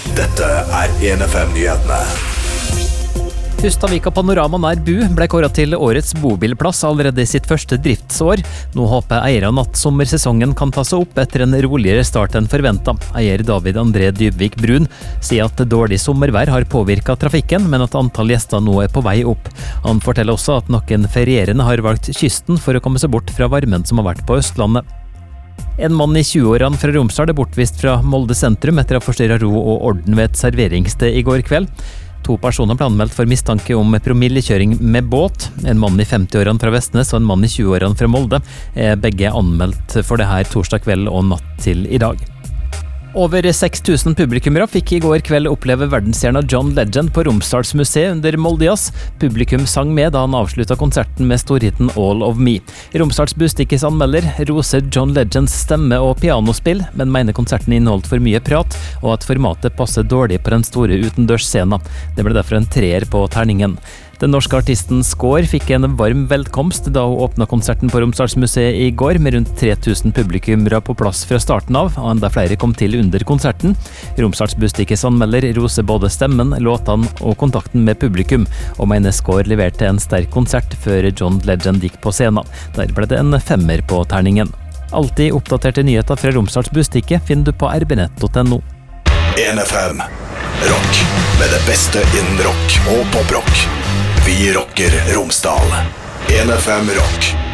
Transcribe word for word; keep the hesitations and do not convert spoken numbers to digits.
Dette er en F M-nyhetene. Hustadvika Panorama nær Bu ble kåret til årets bobilplass allerede i sitt første driftsår. Nå håper eierne at sommersesongen kan ta seg opp etter en roligere start enn forventet. Eier David André Dybvik Brun sier at dårlig sommervær har påvirket trafikken, men at antall gjester nå er på vei opp. Han forteller også at noen ferierende har valgt kysten for å komme seg bort fra varmen som har vært på Østlandet. En mann i tjue-årene fra Romsdal er bortvist fra Molde sentrum etter å ha forstyrret ro og orden ved et serveringssted i går kveld. To personer ble anmeldt for mistanke om promillekjøring med båt. En mann i femti-årene fra Vestnes og en mann i tjue-årene fra Molde er begge anmeldt for det her torsdag kveld og natt til i dag. Over seks tusen publikummere fikk i går kveld oppleve verdensstjerna John Legend på Romsdals museet under Moldejazz. Publikum sang med da han avsluttet konserten med storhiten All of Me. Romsdals Bustikkes anmelder roser John Legends stemme og pianospill, men mener konserten inneholdt for mye prat, og at formatet passer dårlig på den store utendørsscenen. Det ble derfor en treer på terningen. Den norske artisten Skår fikk en varm velkomst da hun åpnet konserten på Romsdalsmuseet i går, med rundt tre tusen publikummere på plass fra starten av, og enda flere kom til under konserten. Romsdals Bustikkes anmelder roser både stemmen, låtene og kontakten med publikum, og mener Skår leverte en sterk konsert før John Legend gikk på scenen. Der ble det en femmer på terningen. Alltid oppdaterte nyheter fra Romsdals Bustikke finner du på r b nett punktum no. en F M Rock, med det beste innen rock og poprock. Vi rocker Romsdal. en F M Rock.